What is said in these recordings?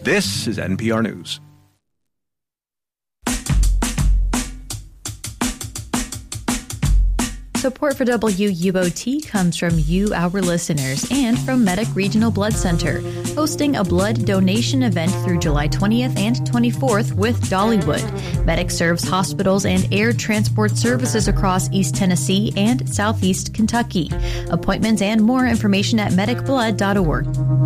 This is NPR News. Support for WUOT comes from you, our listeners, and from Medic Regional Blood Center, hosting a blood donation event through July 20th and 24th with Dollywood. Medic serves hospitals and air transport services across East Tennessee and Southeast Kentucky. Appointments and more information at medicblood.org.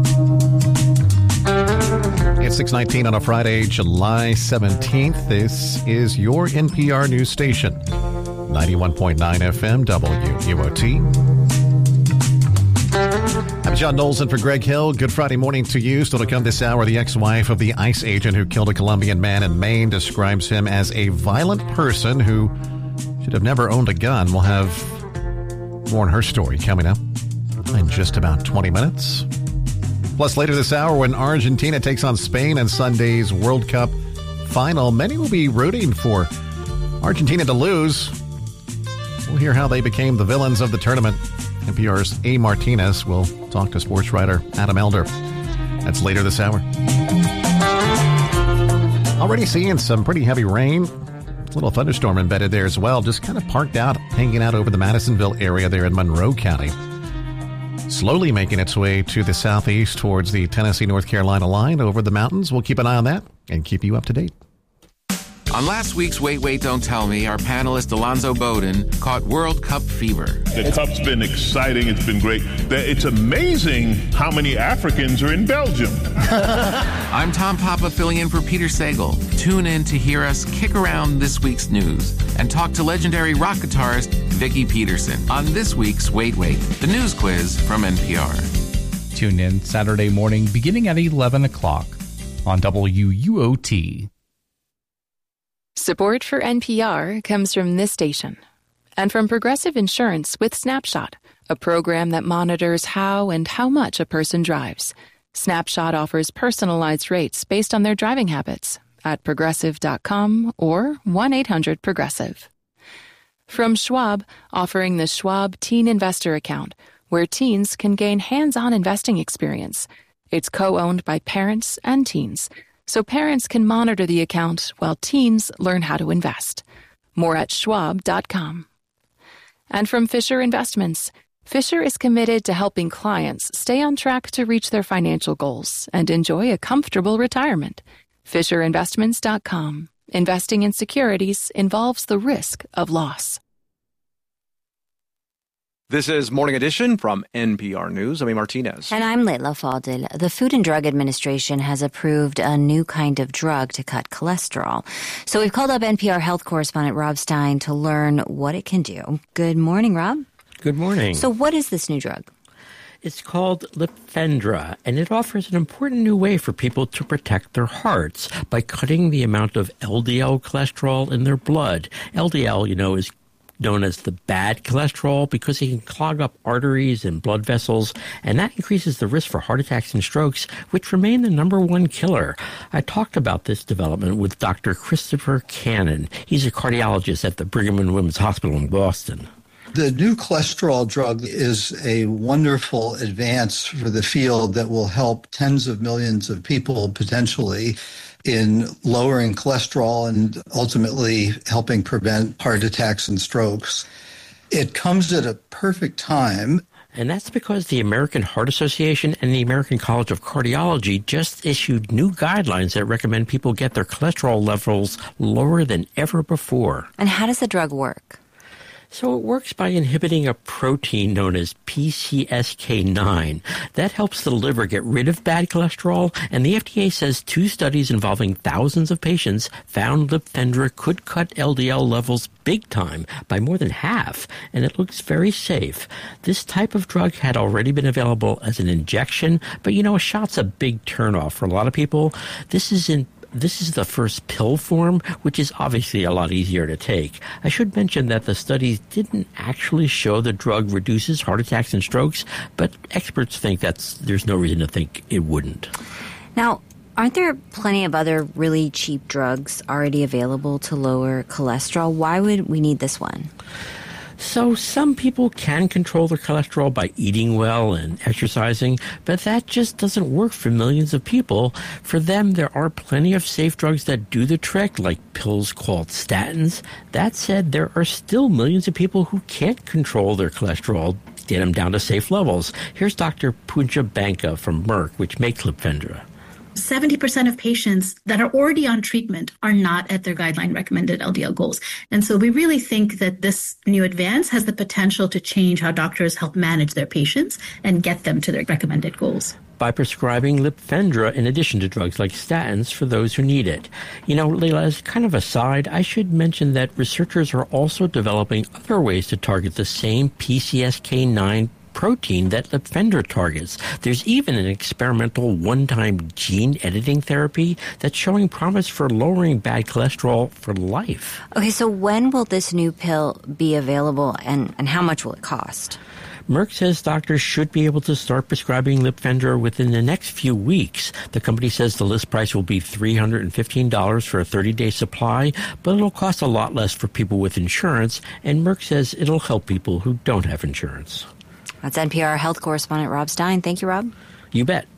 It's 6:19 on a Friday, July 17th. This is your NPR news station. 91.9 FM, WUOT. I'm John Knowles for Greg Hill. Good Friday morning to you. Still to come this hour, the ex-wife of the ICE agent who killed a Colombian man in Maine describes him as a violent person who should have never owned a gun. We'll have more on her story coming up in just about 20 minutes. Plus, later this hour, when Argentina takes on Spain in Sunday's World Cup final, many will be rooting for Argentina to lose. We'll hear how they became the villains of the tournament. NPR's A. Martinez will talk to sports writer Adam Elder. That's later this hour. Already seeing some pretty heavy rain. A little thunderstorm embedded there as well. Just kind of parked out, hanging out over the Madisonville area there in Monroe County. Slowly making its way to the southeast towards the Tennessee-North Carolina line over the mountains. We'll keep an eye on that and keep you up to date. On last week's Wait, Wait, Don't Tell Me, our panelist Alonzo Bowden caught World Cup fever. The Cup's been exciting. It's been great. It's amazing how many Africans are in Belgium. I'm Tom Papa filling in for Peter Sagal. Tune in to hear us kick around this week's news and talk to legendary rock guitarist Vicki Peterson on this week's Wait, Wait, the news quiz from NPR. Tune in Saturday morning beginning at 11 o'clock on WUOT. Support for NPR comes from this station and from Progressive Insurance with Snapshot, a program that monitors how and how much a person drives. Snapshot offers personalized rates based on their driving habits at progressive.com or 1-800-PROGRESSIVE. From Schwab, offering the Schwab Teen Investor Account, where teens can gain hands-on investing experience. It's co-owned by parents and teens, so parents can monitor the account while teens learn how to invest. More at schwab.com. And from Fisher Investments, Fisher is committed to helping clients stay on track to reach their financial goals and enjoy a comfortable retirement. FisherInvestments.com. Investing in securities involves the risk of loss. This is Morning Edition from NPR News. I'm A. Martinez. And I'm Leila Fadel. The Food and Drug Administration has approved a new kind of drug to cut cholesterol. So we've called up NPR health correspondent Rob Stein to learn what it can do. Good morning, Rob. Good morning. So what is this new drug? It's called Lipfendra, and it offers an important new way for people to protect their hearts by cutting the amount of LDL cholesterol in their blood. LDL, is known as the bad cholesterol because it can clog up arteries and blood vessels, and that increases the risk for heart attacks and strokes, which remain the number one killer. I talked about this development with Dr. Christopher Cannon. He's a cardiologist at the Brigham and Women's Hospital in Boston. The new cholesterol drug is a wonderful advance for the field that will help tens of millions of people potentially in lowering cholesterol and ultimately helping prevent heart attacks and strokes. It comes at a perfect time. And that's because the American Heart Association and the American College of Cardiology just issued new guidelines that recommend people get their cholesterol levels lower than ever before. And how does the drug work? So it works by inhibiting a protein known as PCSK9. That helps the liver get rid of bad cholesterol, and the FDA says 2 studies involving thousands of patients found Lipfendra could cut LDL levels big time by more than half, and it looks very safe. This type of drug had already been available as an injection, but a shot's a big turnoff for a lot of people. This is the first pill form, which is obviously a lot easier to take. I should mention that the studies didn't actually show the drug reduces heart attacks and strokes, but experts think there's no reason to think it wouldn't. Now, aren't there plenty of other really cheap drugs already available to lower cholesterol? Why would we need this one? So some people can control their cholesterol by eating well and exercising, but that just doesn't work for millions of people. For them, there are plenty of safe drugs that do the trick, like pills called statins. That said, there are still millions of people who can't control their cholesterol, get them down to safe levels. Here's Dr. Pooja Banka from Merck, which makes Lipfendra. 70% of patients that are already on treatment are not at their guideline recommended LDL goals. And so we really think that this new advance has the potential to change how doctors help manage their patients and get them to their recommended goals. By prescribing Lipfendra in addition to drugs like statins for those who need it. You know, Leila, as kind of a side, I should mention that researchers are also developing other ways to target the same PCSK9 protein that Lipfendra targets. There's even an experimental one-time gene editing therapy that's showing promise for lowering bad cholesterol for life. Okay, so when will this new pill be available and how much will it cost? Merck says doctors should be able to start prescribing Lipfendra within the next few weeks. The company says the list price will be $315 for a 30-day supply, but it'll cost a lot less for people with insurance, and Merck says it'll help people who don't have insurance. That's NPR health correspondent Rob Stein. Thank you, Rob. You bet.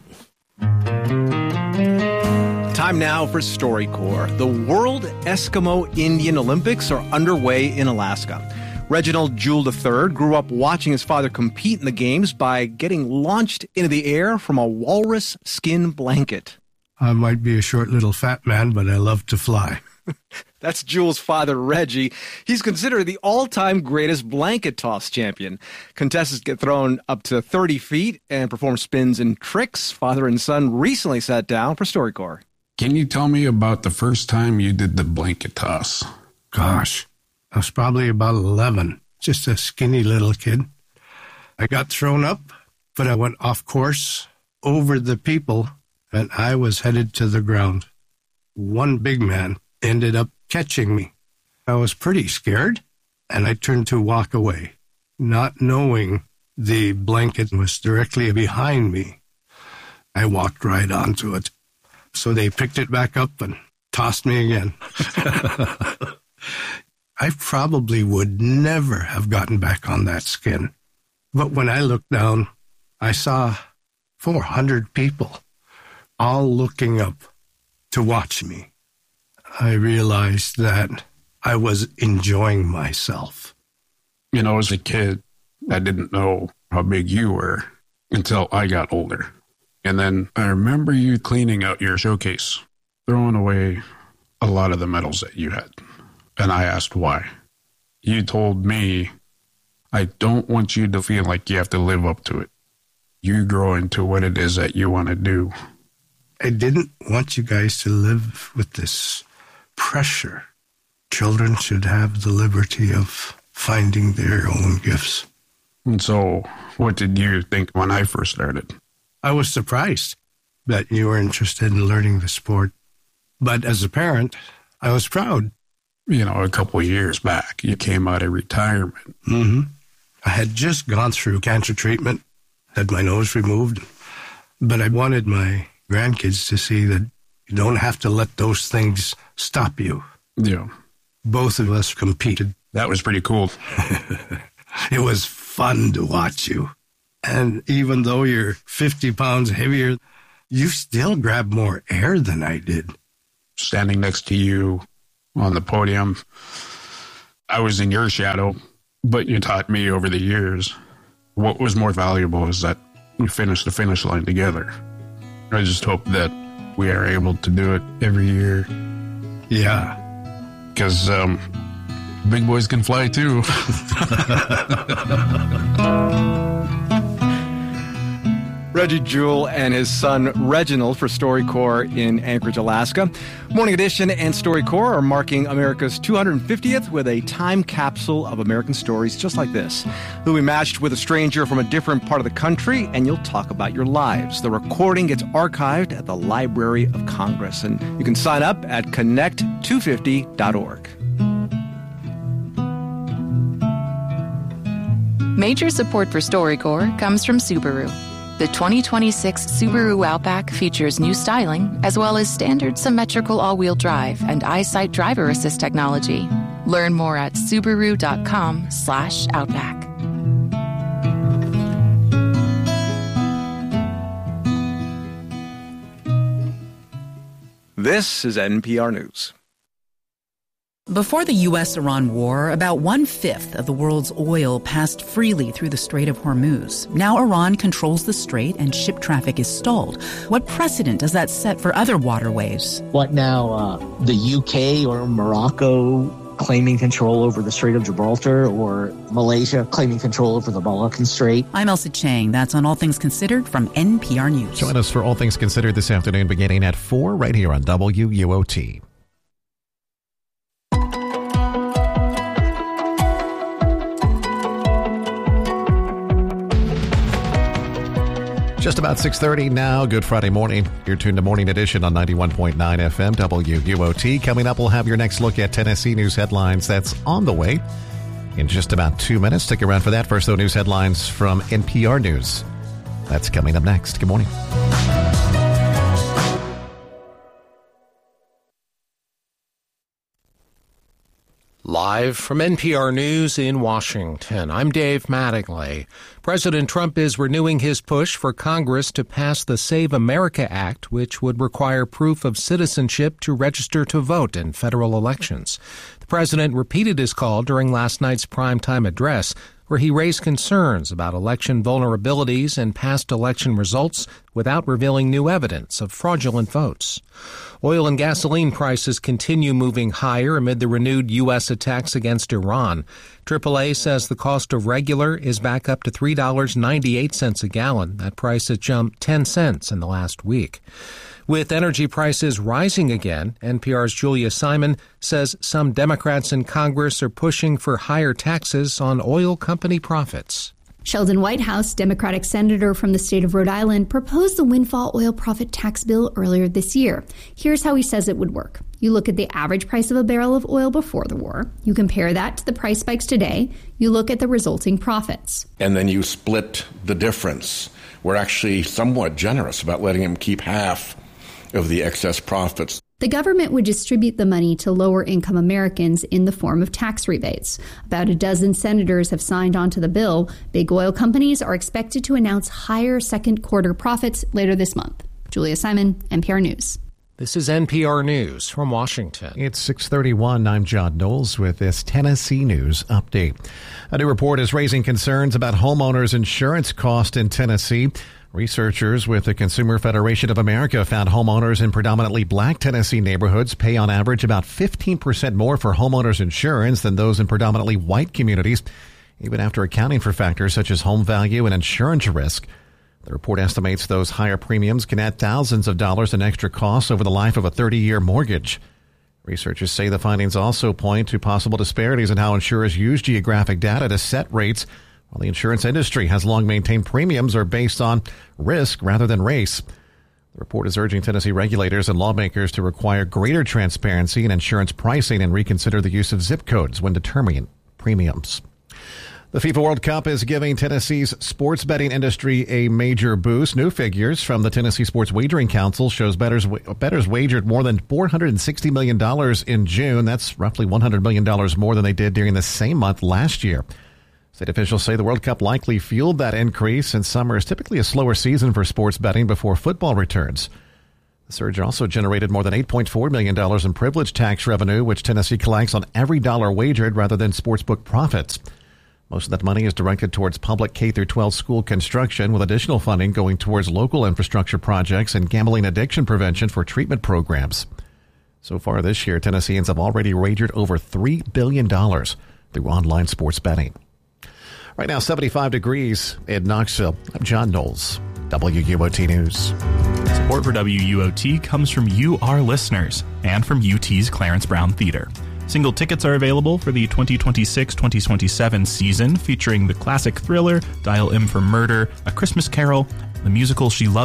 Time now for StoryCorps. The World Eskimo Indian Olympics are underway in Alaska. Reginald Jewell III grew up watching his father compete in the games by getting launched into the air from a walrus skin blanket. I might be a short little fat man, but I love to fly. That's Jewell's father, Reggie. He's considered the all-time greatest blanket toss champion. Contestants get thrown up to 30 feet and perform spins and tricks. Father and son recently sat down for StoryCorps. Can you tell me about the first time you did the blanket toss? Gosh, I was probably about 11, just a skinny little kid. I got thrown up, but I went off course over the people, and I was headed to the ground. One big man ended up catching me. I was pretty scared, and I turned to walk away, not knowing the blanket was directly behind me. I walked right onto it. So they picked it back up and tossed me again. I probably would never have gotten back on that skin. But when I looked down, I saw 400 people all looking up to watch me. I realized that I was enjoying myself. You know, as a kid, I didn't know how big you were until I got older. And then I remember you cleaning out your showcase, throwing away a lot of the medals that you had. And I asked why. You told me, I don't want you to feel like you have to live up to it. You grow into what it is that you want to do. I didn't want you guys to live with this pressure. Children should have the liberty of finding their own gifts. And so, what did you think when I first started? I was surprised that you were interested in learning the sport. But as a parent, I was proud. You know, a couple of years back, you came out of retirement. Mm-hmm. I had just gone through cancer treatment, had my nose removed, but I wanted my grandkids to see that you don't have to let those things stop you. Yeah. Both of us competed. That was pretty cool. It was fun to watch you. And even though you're 50 pounds heavier, you still grab more air than I did. Standing next to you on the podium, I was in your shadow, but you taught me over the years. What was more valuable is that we finished the finish line together. I just hope that we are able to do it every year. Yeah. Because big boys can fly too. Reggie Jewell and his son Reginald for StoryCorps in Anchorage, Alaska. Morning Edition and StoryCorps are marking America's 250th with a time capsule of American stories just like this. You'll be matched with a stranger from a different part of the country, and you'll talk about your lives. The recording gets archived at the Library of Congress, and you can sign up at connect250.org. Major support for StoryCorps comes from Subaru. The 2026 Subaru Outback features new styling, as well as standard symmetrical all-wheel drive and EyeSight driver assist technology. Learn more at Subaru.com/Outback. This is NPR News. Before the U.S.-Iran war, about 1/5 of the world's oil passed freely through the Strait of Hormuz. Now Iran controls the strait and ship traffic is stalled. What precedent does that set for other waterways? What now, the UK or Morocco claiming control over the Strait of Gibraltar, or Malaysia claiming control over the Malaccan Strait? I'm Elsa Chang. That's on All Things Considered from NPR News. Join us for All Things Considered this afternoon beginning at 4 right here on WUOT. Just about 6:30 now. Good Friday morning. You're tuned to Morning Edition on 91.9 FM WUOT. Coming up, we'll have your next look at Tennessee news headlines. That's on the way in just about 2 minutes. Stick around for that. First, though, news headlines from NPR News. That's coming up next. Good morning. Live from NPR News in Washington, I'm Dave Mattingly. President Trump is renewing his push for Congress to pass the Save America Act, which would require proof of citizenship to register to vote in federal elections. The president repeated his call during last night's primetime address, where he raised concerns about election vulnerabilities and past election results without revealing new evidence of fraudulent votes. Oil and gasoline prices continue moving higher amid the renewed U.S. attacks against Iran. AAA says the cost of regular is back up to $3.98 a gallon. That price has jumped 10 cents in the last week. With energy prices rising again, NPR's Julia Simon says some Democrats in Congress are pushing for higher taxes on oil company profits. Sheldon Whitehouse, Democratic senator from the state of Rhode Island, proposed the windfall oil profit tax bill earlier this year. Here's how he says it would work. You look at the average price of a barrel of oil before the war. You compare that to the price spikes today. You look at the resulting profits. And then you split the difference. We're actually somewhat generous about letting him keep half of the excess profits. The government would distribute the money to lower-income Americans in the form of tax rebates. About a dozen senators have signed on to the bill. Big oil companies are expected to announce higher second-quarter profits later this month. Julia Simon, NPR News. This is NPR News from Washington. It's 6:31. I'm John Knowles with this Tennessee News Update. A new report is raising concerns about homeowners' insurance costs in Tennessee. Researchers with the Consumer Federation of America found homeowners in predominantly black Tennessee neighborhoods pay on average about 15% more for homeowners insurance than those in predominantly white communities, even after accounting for factors such as home value and insurance risk. The report estimates those higher premiums can add thousands of dollars in extra costs over the life of a 30-year mortgage. Researchers say the findings also point to possible disparities in how insurers use geographic data to set rates, while the insurance industry has long maintained premiums are based on risk rather than race. The report is urging Tennessee regulators and lawmakers to require greater transparency in insurance pricing and reconsider the use of zip codes when determining premiums. The FIFA World Cup is giving Tennessee's sports betting industry a major boost. New figures from the Tennessee Sports Wagering Council shows bettors wagered more than $460 million in June. That's roughly $100 million more than they did during the same month last year. State officials say the World Cup likely fueled that increase, since summer is typically a slower season for sports betting before football returns. The surge also generated more than $8.4 million in privilege tax revenue, which Tennessee collects on every dollar wagered rather than sportsbook profits. Most of that money is directed towards public K-12 school construction, with additional funding going towards local infrastructure projects and gambling addiction prevention for treatment programs. So far this year, Tennesseans have already wagered over $3 billion through online sports betting. Right now, 75 degrees in Knoxville. I'm John Knowles, WUOT News. Support for WUOT comes from you, our listeners, and from UT's Clarence Brown Theater. Single tickets are available for the 2026-2027 season, featuring the classic thriller, Dial M for Murder, A Christmas Carol, the musical She Loves